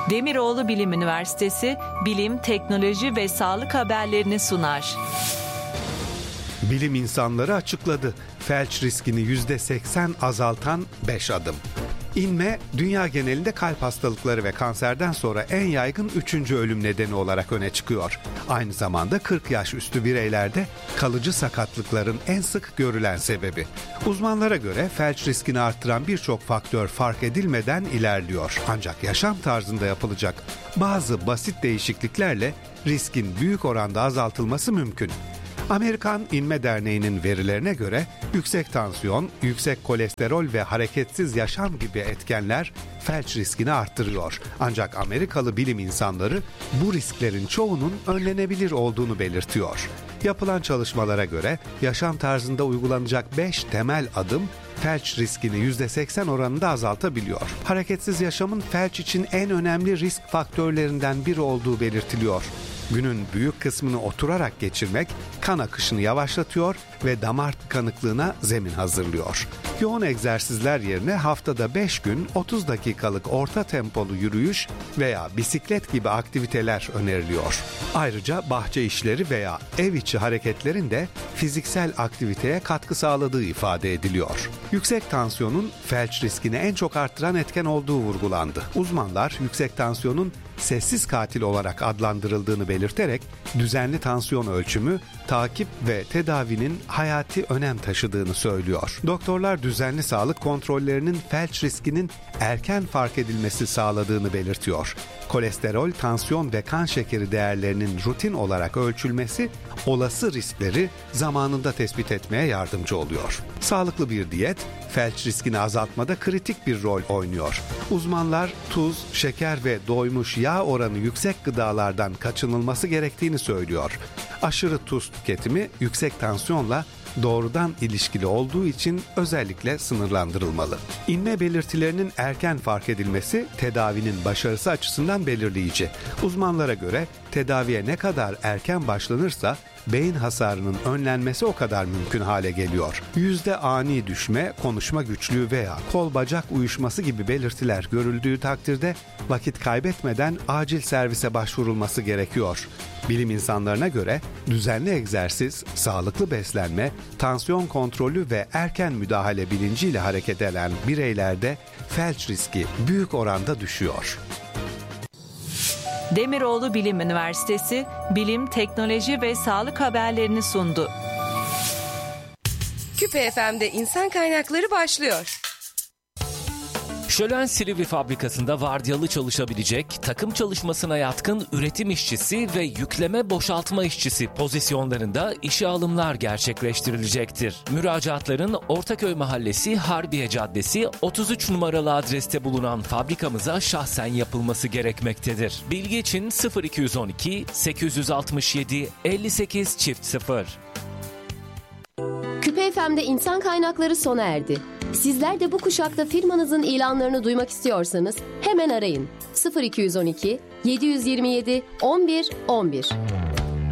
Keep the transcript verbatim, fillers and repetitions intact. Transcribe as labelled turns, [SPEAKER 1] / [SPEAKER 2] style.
[SPEAKER 1] Demiroğlu Bilim Üniversitesi bilim, teknoloji ve sağlık haberlerini sunar.
[SPEAKER 2] Bilim insanları açıkladı. Felç riskini yüzde seksen azaltan beş adım. İnme, dünya genelinde kalp hastalıkları ve kanserden sonra en yaygın üçüncü ölüm nedeni olarak öne çıkıyor. Aynı zamanda kırk yaş üstü bireylerde kalıcı sakatlıkların en sık görülen sebebi. Uzmanlara göre felç riskini arttıran birçok faktör fark edilmeden ilerliyor. Ancak yaşam tarzında yapılacak bazı basit değişikliklerle riskin büyük oranda azaltılması mümkün. Amerikan İnme Derneği'nin verilerine göre yüksek tansiyon, yüksek kolesterol ve hareketsiz yaşam gibi etkenler felç riskini arttırıyor. Ancak Amerikalı bilim insanları bu risklerin çoğunun önlenebilir olduğunu belirtiyor. Yapılan çalışmalara göre yaşam tarzında uygulanacak beş temel adım felç riskini yüzde seksen oranında azaltabiliyor. Hareketsiz yaşamın felç için en önemli risk faktörlerinden biri olduğu belirtiliyor. Günün büyük kısmını oturarak geçirmek kan akışını yavaşlatıyor ve damar tıkanıklığına zemin hazırlıyor. Yoğun egzersizler yerine haftada beş gün otuz dakikalık orta tempolu yürüyüş veya bisiklet gibi aktiviteler öneriliyor. Ayrıca bahçe işleri veya ev içi hareketlerin de fiziksel aktiviteye katkı sağladığı ifade ediliyor. Yüksek tansiyonun felç riskini en çok arttıran etken olduğu vurgulandı. Uzmanlar yüksek tansiyonun sessiz katil olarak adlandırıldığını belirterek düzenli tansiyon ölçümü, takip ve tedavinin hayati önem taşıdığını söylüyor. Doktorlar düzenli sağlık kontrollerinin felç riskinin erken fark edilmesi sağladığını belirtiyor. Kolesterol, tansiyon ve kan şekeri değerlerinin rutin olarak ölçülmesi olası riskleri zamanında tespit etmeye yardımcı oluyor. Sağlıklı bir diyet felç riskini azaltmada kritik bir rol oynuyor. Uzmanlar tuz, şeker ve doymuş yağ oranı yüksek gıdalardan kaçınılması gerektiğini söylüyor. Aşırı tuz tüketimi yüksek tansiyonla doğrudan ilişkili olduğu için özellikle sınırlandırılmalı. İnme belirtilerinin erken fark edilmesi tedavinin başarısı açısından belirleyici. Uzmanlara göre tedaviye ne kadar erken başlanırsa beyin hasarının önlenmesi o kadar mümkün hale geliyor. Yüzde ani düşme, konuşma güçlüğü veya kol bacak uyuşması gibi belirtiler görüldüğü takdirde vakit kaybetmeden acil servise başvurulması gerekiyor. Bilim insanlarına göre düzenli egzersiz, sağlıklı beslenme, tansiyon kontrolü ve erken müdahale bilinciyle hareket eden bireylerde felç riski büyük oranda düşüyor.
[SPEAKER 1] Demiroğlu Bilim Üniversitesi bilim, teknoloji ve sağlık haberlerini sundu.
[SPEAKER 3] Küpe F M'de insan kaynakları başlıyor.
[SPEAKER 4] Şölen Silivri fabrikasında vardiyalı çalışabilecek, takım çalışmasına yatkın üretim işçisi ve yükleme boşaltma işçisi pozisyonlarında işe alımlar gerçekleştirilecektir. Müracaatların Ortaköy Mahallesi Harbiye Caddesi otuz üç numaralı adreste bulunan fabrikamıza şahsen yapılması gerekmektedir. Bilgi için sıfır iki yüz on iki sekiz altı yedi elli sekiz çift sıfır.
[SPEAKER 5] Küpe F M'de insan kaynakları sona erdi. Sizler de bu kuşakta firmanızın ilanlarını duymak istiyorsanız hemen arayın. sıfır iki yüz on iki yedi yüz yirmi yedi on bir on bir.